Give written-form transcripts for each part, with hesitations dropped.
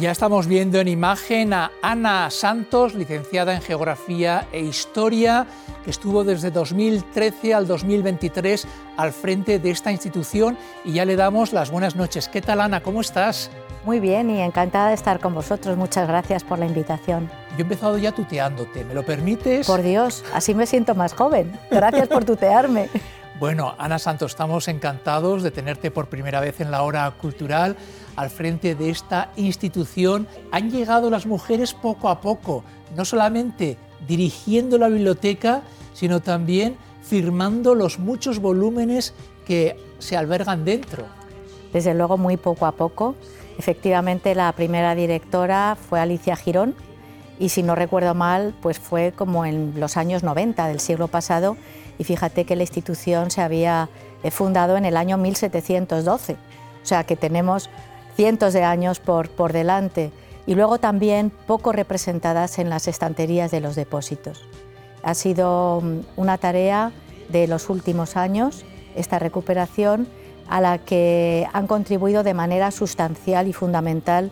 Ya estamos viendo en imagen a Ana Santos, licenciada en Geografía e Historia, que estuvo desde 2013 al 2023 al frente de esta institución, y ya le damos las buenas noches. ¿Qué tal, Ana? ¿Cómo estás? Muy bien y encantada de estar con vosotros. Muchas gracias por la invitación. Yo he empezado ya tuteándote, ¿me lo permites? Por Dios, así me siento más joven. Gracias por tutearme. Bueno, Ana Santos, estamos encantados de tenerte por primera vez en la hora cultural al frente de esta institución. Han llegado las mujeres poco a poco, no solamente dirigiendo la biblioteca, sino también firmando los muchos volúmenes que se albergan dentro. Desde luego, muy poco a poco. Efectivamente, la primera directora fue Alicia Girón, y si no recuerdo mal, pues fue como en los años 90 del siglo pasado, y fíjate que la institución se había fundado en el año 1712, o sea que tenemos cientos de años por delante, y luego también poco representadas en las estanterías de los depósitos. Ha sido una tarea de los últimos años, esta recuperación, a la que han contribuido de manera sustancial y fundamental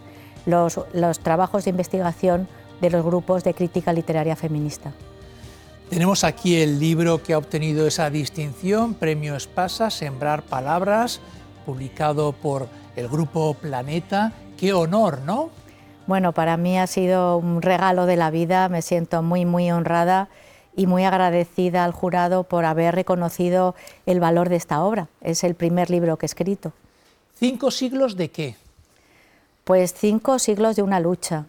los trabajos de investigación de los grupos de crítica literaria feminista. Tenemos aquí el libro que ha obtenido esa distinción, Premio Espasa, Sembrar Palabras, publicado por el Grupo Planeta. ¡Qué honor!, ¿no? Bueno, para mí ha sido un regalo de la vida, me siento muy honrada y muy agradecida al jurado por haber reconocido el valor de esta obra. Es el primer libro que he escrito. ¿5 siglos de qué? Pues 5 siglos de una lucha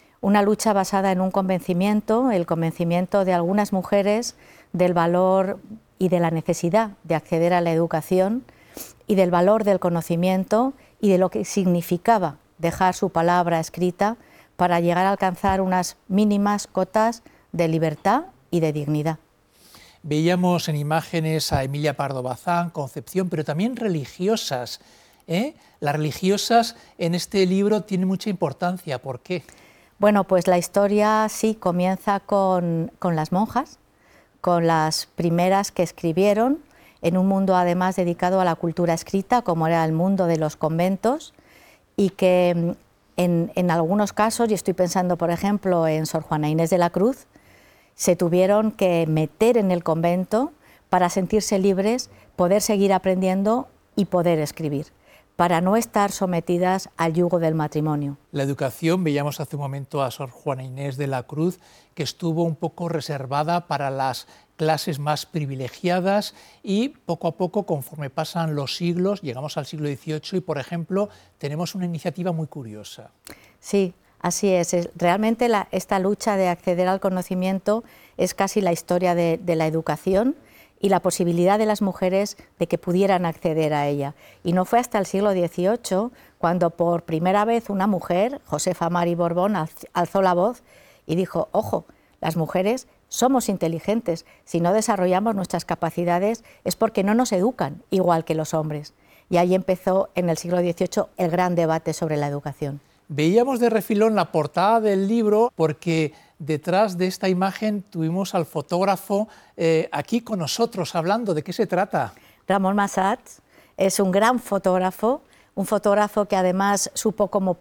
basada en un convencimiento, el convencimiento de algunas mujeres del valor y de la necesidad de acceder a la educación y del valor del conocimiento y de lo que significaba dejar su palabra escrita para llegar a alcanzar unas mínimas cotas de libertad y de dignidad. Veíamos en imágenes a Emilia Pardo Bazán, Concepción, pero también religiosas, ¿eh? Las religiosas en este libro tienen mucha importancia. ¿Por qué? Bueno, pues la historia sí comienza con las monjas, con las primeras que escribieron en un mundo además dedicado a la cultura escrita, como era el mundo de los conventos, y que en algunos casos, y estoy pensando por ejemplo en Sor Juana Inés de la Cruz, se tuvieron que meter en el convento para sentirse libres, poder seguir aprendiendo y poder escribir, para no estar sometidas al yugo del matrimonio. La educación, veíamos hace un momento a Sor Juana Inés de la Cruz, que estuvo un poco reservada para las clases más privilegiadas, y poco a poco, conforme pasan los siglos, llegamos al siglo XVIII y, por ejemplo, tenemos una iniciativa muy curiosa. Sí. Así es, realmente esta lucha de acceder al conocimiento es casi la historia de la educación y la posibilidad de las mujeres de que pudieran acceder a ella. Y no fue hasta el siglo XVIII cuando por primera vez una mujer, Josefa Mari Borbón, alzó la voz y dijo: ojo, las mujeres somos inteligentes, si no desarrollamos nuestras capacidades es porque no nos educan igual que los hombres. Y ahí empezó en el siglo XVIII el gran debate sobre la educación. Veíamos de refilón la portada del libro porque detrás de esta imagen tuvimos al fotógrafo aquí con nosotros hablando. ¿De qué se trata? Ramón Massats es un gran fotógrafo, un fotógrafo que además supo cómo